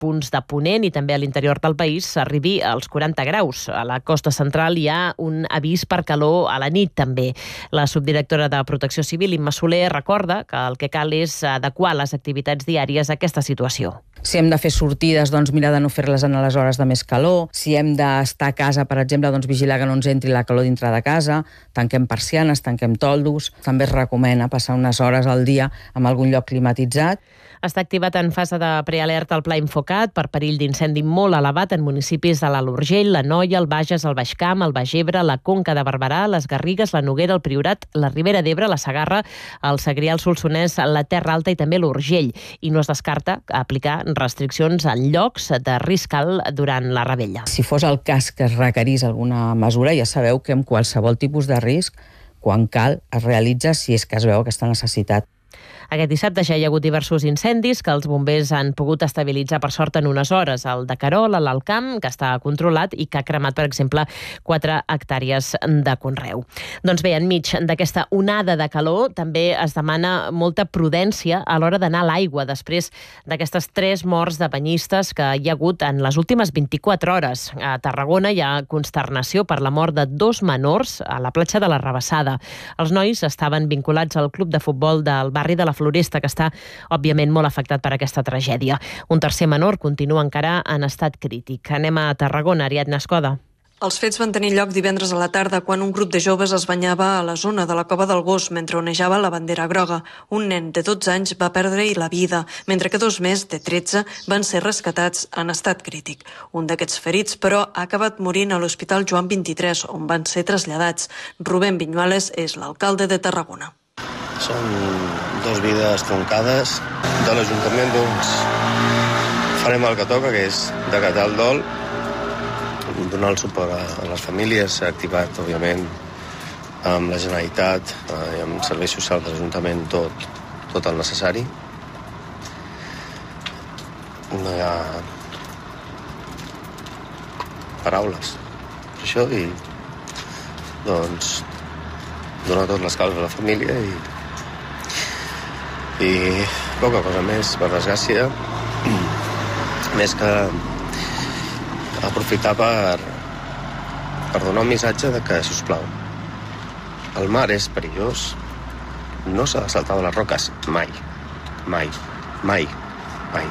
punts de Ponent i també a l'interior del país s'arribi als 40 graus. A la costa central hi ha un avís per calor a la nit també. La subdirectora de Protecció Civil, Imma Soler, recorda que el que cal és adequar les activitats diàries a aquesta situació. Si hem de fer sortides, doncs mirar de no fer-les en les hores de més calor. Si hem d'estar a casa, per exemple, doncs vigilar que no ens entri la calor dintre de casa. Tanquem persianes, tanquem toldos. També es recomana passar unes hores al dia en algun lloc climatitzat. Està activat en fase de prealerta el Pla Infocat per perill d'incendi molt elevat en municipis de l'Alt Urgell, l'Anoia, el Bages, el Baix Camp, el Baix Ebre, la Conca de Barberà, les Garrigues, la Noguera, el Priorat, la Ribera d'Ebre, la Segarra, el Segrià, el Solsonès, la Terra Alta i també l'Urgell. I no es descarta aplicar restriccions en llocs de risc alt durant la revetlla. Si fos el cas que es requerís alguna mesura, ja sabeu que amb qualsevol tipus de risc, quan cal, es realitza si és que es veu aquesta necessitat. Aquest dissabte ja hi ha hagut diversos incendis que els bombers han pogut estabilitzar per sort en unes hores. El de Querol, a l'Alt Camp, que està controlat i que ha cremat, per exemple, 4 hectàrees de conreu. Doncs bé, enmig d'aquesta onada de calor també es demana molta prudència a l'hora d'anar a l'aigua després d'aquestes 3 morts de banyistes que hi ha hagut en les últimes 24 hores. A Tarragona hi ha consternació per la mort de 2 menors a la platja de la Rabassada. Els nois estaven vinculats al club de futbol del barri de la Floresta, que està, òbviament, molt afectat per aquesta tragèdia. Un tercer menor continua encara en estat crític. Anem a Tarragona, Ariadna Escoda. Els fets van tenir lloc divendres a la tarda quan un grup de joves es banyava a la zona de la Cova del Gos mentre onejava la bandera groga. Un nen de 12 anys va perdre-hi la vida, mentre que 2 més, de 13, van ser rescatats en estat crític. Un d'aquests ferits, però, ha acabat morint a l'Hospital Joan 23, on van ser traslladats. Rubén Viñuales és l'alcalde de Tarragona. Són 2 vides troncades. De l'Ajuntament, doncs, farem el que toca, que és decatar el dol, donar el suport a les famílies. S'ha activat, òbviament, amb la Generalitat i amb serveis socials de l'Ajuntament tot el necessari. No hi ha paraules per això i, doncs, donar tot l'escalf a la família i poca cosa més, per desgràcia, més que aprofitar per donar un missatge de que, sisplau, el mar és perillós, no s'ha de saltar de les roques mai, mai, mai, mai.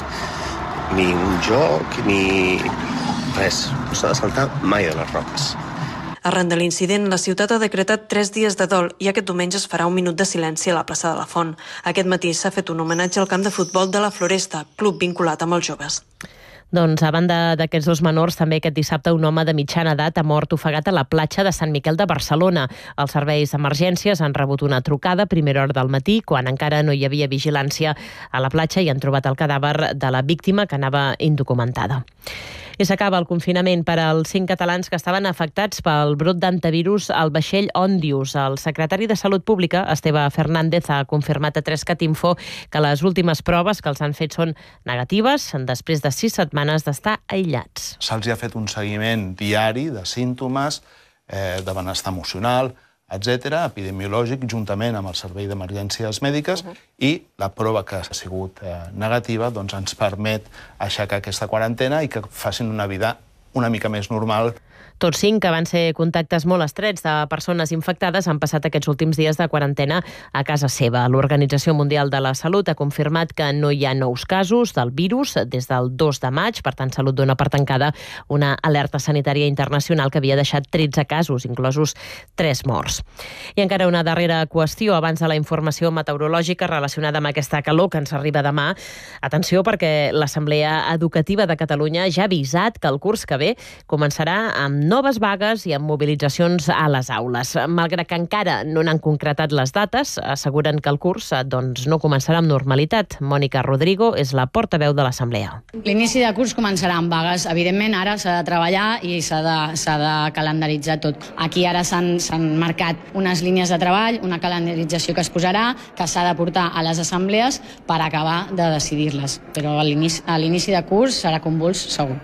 Ni un joc, ni res, no s'ha de saltar mai de les roques. Arran de l'incident, la ciutat ha decretat 3 dies de dol i aquest diumenge es farà un minut de silenci a la plaça de la Font. Aquest matí s'ha fet un homenatge al camp de futbol de la Floresta, club vinculat amb els joves. Doncs a banda d'aquests 2 menors, també aquest dissabte un home de mitjana edat ha mort ofegat a la platja de Sant Miquel de Barcelona. Els serveis d'emergències han rebut una trucada a primera hora del matí, quan encara no hi havia vigilància a la platja i han trobat el cadàver de la víctima, que anava indocumentada. I s'acaba el confinament per als 5 catalans que estaven afectats pel brot d'antivirus al vaixell Òndius. El secretari de Salut Pública, Esteve Fernández, ha confirmat a 3catinfo que les últimes proves que els han fet són negatives després de 6 setmanes d'estar aïllats. Se'ls ha fet un seguiment diari de símptomes, de benestar emocional, etc., epidemiològic, juntament amb el Servei d'Emergències Mèdiques, i la prova que ha sigut negativa doncs ens permet aixecar aquesta quarantena i que facin una vida una mica més normal. Tots 5, que van ser contactes molt estrets de persones infectades, han passat aquests últims dies de quarantena a casa seva. L'Organització Mundial de la Salut ha confirmat que no hi ha nous casos del virus des del 2 de maig. Per tant, Salut dona per tancada una alerta sanitària internacional que havia deixat 13 casos, inclosos 3 morts. I encara una darrera qüestió abans de la informació meteorològica relacionada amb aquesta calor que ens arriba demà. Atenció, perquè l'Assemblea Educativa de Catalunya ja ha avisat que el curs que ve començarà amb noves vagues i amb mobilitzacions a les aules. Malgrat que encara no n'han concretat les dates, asseguren que el curs no començarà amb normalitat. Mònica Rodrigo és la portaveu de l'Assemblea. L'inici de curs començarà amb vagues. Evidentment, ara s'ha de treballar i s'ha de calendaritzar tot. Aquí ara s'han marcat unes línies de treball, una calendarització que es posarà, que s'ha de portar a les assemblees per acabar de decidir-les. Però a l'inici de curs serà convuls segur.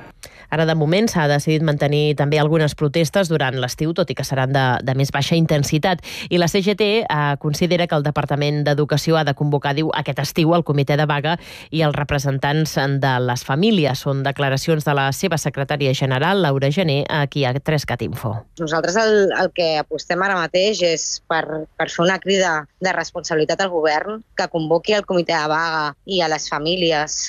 Ara, de moment, s'ha decidit mantenir també algunes protestes durant l'estiu, tot i que seran de més baixa intensitat. I la CGT considera que el Departament d'Educació ha de convocar, diu, aquest estiu el comitè de vaga i els representants de les famílies. Són declaracions de la seva secretària general, Laura Gené, aquí a 3cat Info. Nosaltres el que apostem ara mateix és per fer una crida de responsabilitat al govern que convoqui el comitè de vaga i a les famílies